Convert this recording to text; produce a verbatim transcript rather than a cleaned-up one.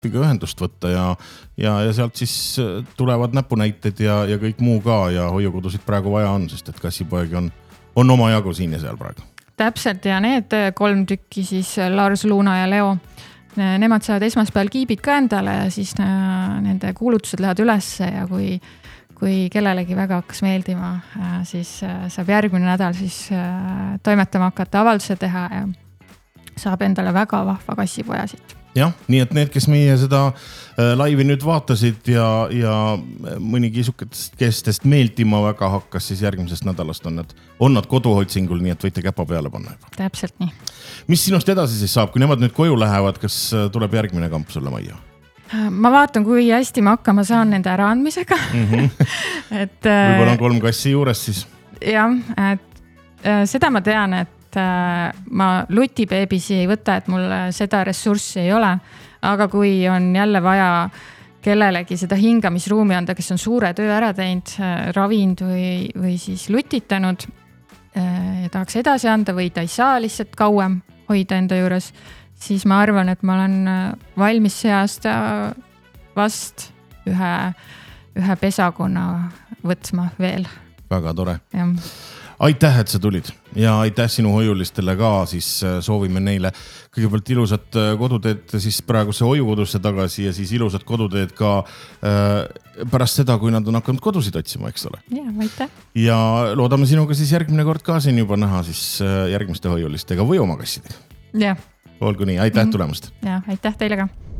ühendust võtta ja, ja, ja sealt siis tulevad näpunäited ja, ja kõik muu ka ja hoiukodusid praegu vaja on, sest et kassipoegi on, on oma jagu siin ja seal praegu. Täpselt ja need kolm tükki siis Lars, Luuna ja Leo, nemad saavad esmaspäeval kiibid ka endale ja siis nende kuulutused lähevad ülesse ja kui, kui kellelegi väga hakkas meeldima, siis saab järgmine nädal siis toimetama hakata avalduse teha ja saab endale väga vahva kassipoja siit. Jah, nii et need, kes meie seda laivi nüüd vaatasid ja, ja mõni kisukestest kestest meeltima väga hakkas, siis järgmisest nädalast on nad, on nad koduhoitsingul, nii et võite käpa peale panna juba. Täpselt nii. Mis sinust edasi siis saab, kui nemad nüüd koju lähevad, kas tuleb järgmine kamp sulle majja? Ma vaatan, kui hästi ma hakkama saan nende äraandmisega. Mm-hmm. et, Võib-olla on kolm kassi juures siis. Jah, et seda ma tean, et ma lutibeebisi ei võta, et mul seda ressurssi ei ole, aga kui on jälle vaja kellelegi seda hingamisruumi anda, kes on suure töö ära teinud, ravinud või, või siis lutitanud ja tahaks edasi anda või ta ei saa lihtsalt kauem hoida enda juures, siis ma arvan, et ma olen valmis see aasta vast ühe, ühe pesakonna võtma veel. Väga tore. Jah. Aitäh, et sa tulid ja aitäh sinu hoiulistele ka, siis soovime neile kõigepealt ilusat koduteed siis praeguse hoiukodusse tagasi ja siis ilusat koduteed ka äh, pärast seda, kui nad on hakanud kodusid otsima, eks ole. Ja, aitäh. Ja loodame sinuga siis järgmine kord ka siin juba näha siis järgmiste hoiulistega või oma kassidega. Ja. Olgu nii, aitäh mm-hmm. tulemast. Ja, aitäh teile ka.